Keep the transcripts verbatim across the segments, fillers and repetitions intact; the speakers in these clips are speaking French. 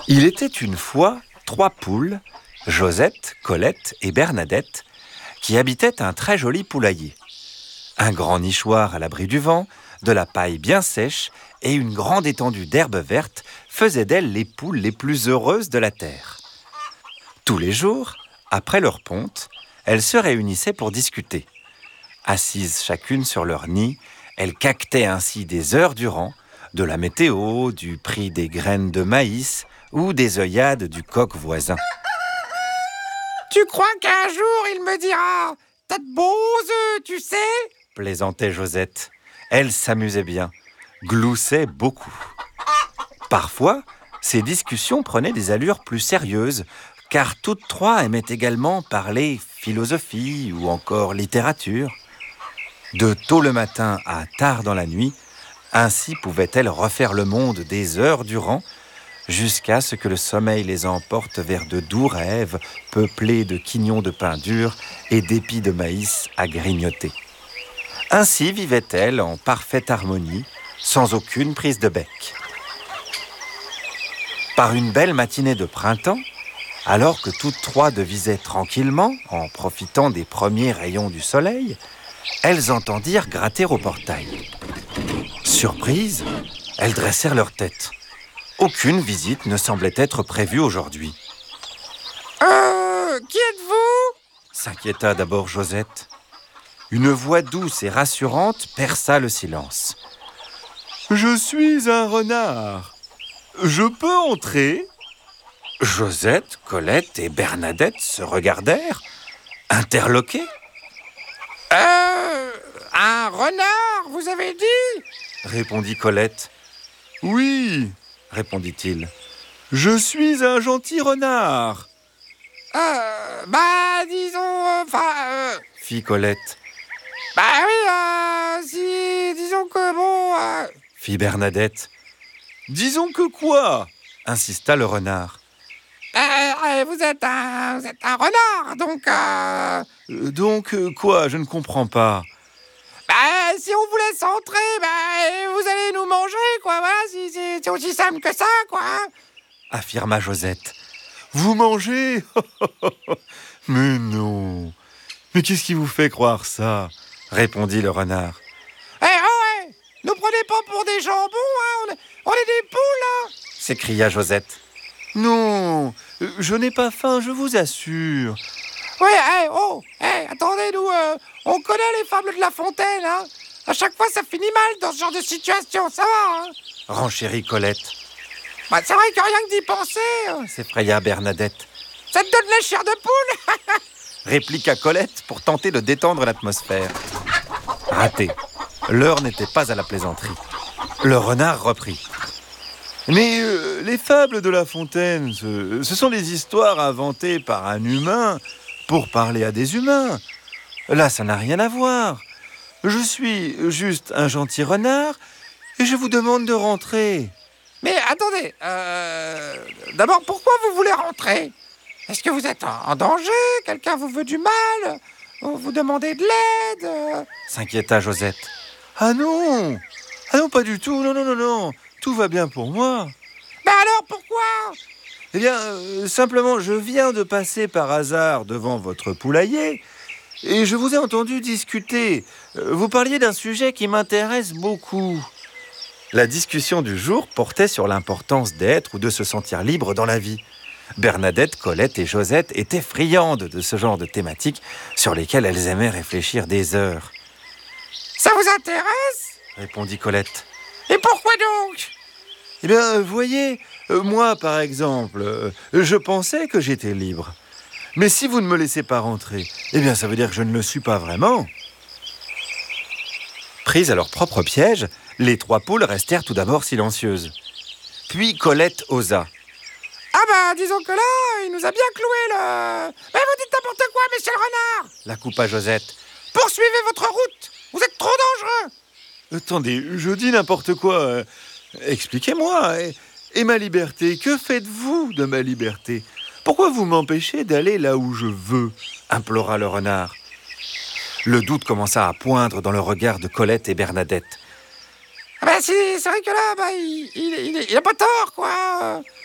Il était une fois trois poules, Josette, Colette et Bernadette, qui habitaient un très joli poulailler. Un grand nichoir à l'abri du vent, de la paille bien sèche et une grande étendue d'herbe verte faisaient d'elles les poules les plus heureuses de la terre. Tous les jours, après leur ponte, elles se réunissaient pour discuter. Assises chacune sur leur nid, elles caquetaient ainsi des heures durant, de la météo, du prix des graines de maïs ou des œillades du coq voisin. « Tu crois qu'un jour il me dira « T'as de beaux œufs, tu sais ?» plaisantait Josette. Elle s'amusait bien, gloussait beaucoup. Parfois, ces discussions prenaient des allures plus sérieuses, car toutes trois aimaient également parler philosophie ou encore littérature. De tôt le matin à tard dans la nuit, ainsi pouvaient-elles refaire le monde des heures durant, jusqu'à ce que le sommeil les emporte vers de doux rêves peuplés de quignons de pain dur et d'épis de maïs à grignoter. Ainsi vivaient-elles en parfaite harmonie, sans aucune prise de bec. Par une belle matinée de printemps, alors que toutes trois devisaient tranquillement, en profitant des premiers rayons du soleil, elles entendirent gratter au portail. Surprises, elles dressèrent leur tête. Aucune visite ne semblait être prévue aujourd'hui. « Euh, qui êtes-vous » s'inquiéta d'abord Josette. Une voix douce et rassurante perça le silence. « Je suis un renard. Je peux entrer ?» Josette, Colette et Bernadette se regardèrent, interloquées. « Euh, un renard, vous avez dit ?» répondit Colette. « Oui, » répondit-il. « Je suis un gentil renard. »« Euh, bah, disons, enfin... Euh, fit Colette. « Bah oui, euh, si, disons que bon... Euh... » fit Bernadette. « Disons que quoi ?» insista le renard. Euh, vous êtes un, vous êtes un renard, donc... Euh... Euh, donc euh, quoi? Je ne comprends pas. Bah, si on vous laisse entrer, bah, vous allez nous manger, quoi, voilà, si, si, c'est aussi simple que ça, quoi. Affirma Josette. Vous mangez? Mais non. Mais qu'est-ce qui vous fait croire ça? Répondit le renard. Eh, oh, ouais, nous prenez pas pour des jambons, hein, on est, on est des poules, hein, s'écria Josette. Non, je n'ai pas faim, je vous assure. Oui, hey, oh, hey, attendez, nous, euh, on connaît les fables de La Fontaine, hein. À chaque fois, ça finit mal dans ce genre de situation, ça va, hein. Renchérit Colette. Bah, c'est vrai que rien que d'y penser... Euh, s'effraya Bernadette. Ça te donne les chairs de poule. Répliqua Colette pour tenter de détendre l'atmosphère. Raté. L'heure n'était pas à la plaisanterie. Le renard reprit. Mais euh, les fables de La Fontaine, ce, ce sont des histoires inventées par un humain pour parler à des humains. Là, ça n'a rien à voir. Je suis juste un gentil renard et je vous demande de rentrer. Mais attendez, euh, d'abord, pourquoi vous voulez rentrer? Est-ce que vous êtes en, en danger? Quelqu'un vous veut du mal? Vous, vous demandez de l'aide? S'inquiéta Josette. Ah non! Ah non, pas du tout, non, non, non, non. Tout va bien pour moi. Ben alors, pourquoi? Eh bien, euh, simplement, je viens de passer par hasard devant votre poulailler et je vous ai entendu discuter. Euh, vous parliez d'un sujet qui m'intéresse beaucoup. La discussion du jour portait sur l'importance d'être ou de se sentir libre dans la vie. Bernadette, Colette et Josette étaient friandes de ce genre de thématiques sur lesquelles elles aimaient réfléchir des heures. « Ça vous intéresse ?» répondit Colette. « Et pourquoi donc ?» Eh bien, vous voyez, euh, moi, par exemple, euh, je pensais que j'étais libre. Mais si vous ne me laissez pas rentrer, eh bien, ça veut dire que je ne le suis pas vraiment. » Prises à leur propre piège, les trois poules restèrent tout d'abord silencieuses. Puis Colette osa. « Ah bah, disons que là, il nous a bien cloué le... Mais vous dites n'importe quoi, monsieur le renard !» la coupa Josette. « Poursuivez votre route, vous êtes trop dangereux !» Attendez, je dis n'importe quoi. Euh, expliquez-moi. Et, et ma liberté, que faites-vous de ma liberté? Pourquoi vous m'empêchez d'aller là où je veux? Implora le renard. Le doute commença à poindre dans le regard de Colette et Bernadette. Ah bah si, c'est vrai que là, bah, il, il, il, il a pas tort, quoi.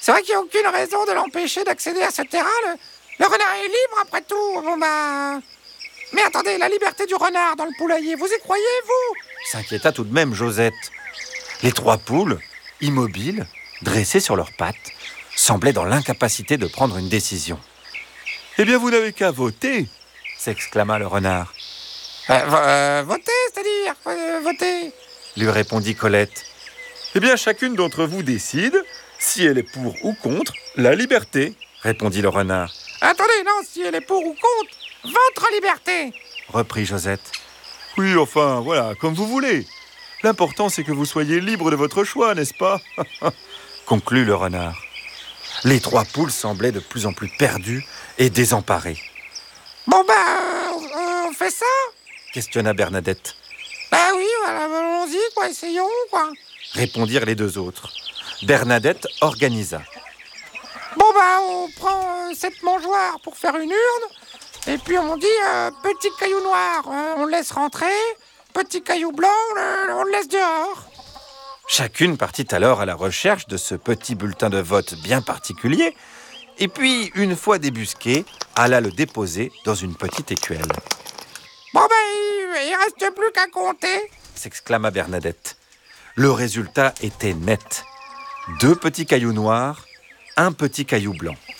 C'est vrai qu'il n'y a aucune raison de l'empêcher d'accéder à ce terrain. Le, le renard est libre après tout. Bon bah... Mais attendez, la liberté du renard dans le poulailler, vous y croyez, vous? S'inquiéta tout de même Josette. Les trois poules, immobiles, dressées sur leurs pattes, semblaient dans l'incapacité de prendre une décision. « Eh bien, vous n'avez qu'à voter !» s'exclama le renard. Euh, vo- euh, voter, c'est-à-dire euh, voter. Lui répondit Colette. « Eh bien, chacune d'entre vous décide si elle est pour ou contre la liberté, répondit le renard. Attendez, non, si elle est pour ou contre votre liberté, Reprit Josette. Oui, enfin, voilà, comme vous voulez. L'important, c'est que vous soyez libre de votre choix, n'est-ce pas? Conclut le renard. Les trois poules semblaient de plus en plus perdues et désemparées. Bon bah, euh, on fait ça? Questionna Bernadette. Bah oui, voilà, allons-y, quoi, essayons, quoi. Répondirent les deux autres. Bernadette organisa. Bon bah, on prend euh, cette mangeoire pour faire une urne, et puis on dit euh, petit caillou noir, euh, on le laisse rentrer, petit caillou blanc, on le, on le laisse dehors. Chacune partit alors à la recherche de ce petit bulletin de vote bien particulier, et puis, une fois débusqué, alla le déposer dans une petite écuelle. Bon bah, il, il reste plus qu'à compter. S'exclama Bernadette. Le résultat était net. Deux petits cailloux noirs, un petit caillou blanc.